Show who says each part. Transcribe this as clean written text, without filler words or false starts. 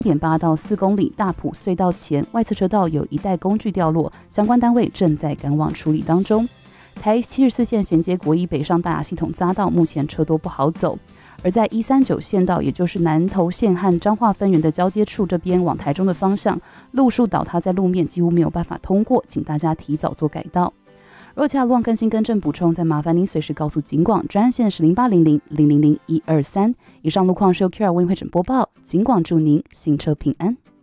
Speaker 1: 0.8到4公里，大埔隧道前外侧车道有一带工具掉落，相关单位正在赶往处理当中。台74线衔接国一北上大雅系统匝道，目前车多不好走。而在139线道，也就是南投线和彰化分园的交接处这边往台中的方向，路树倒塌在路面，几乎没有办法通过，请大家提早做改道。若其他路况更新更正补充，再麻烦您随时告诉警广专线是0800000123。以上路况是由 QR 为您会诊播报，警广祝您行车平安。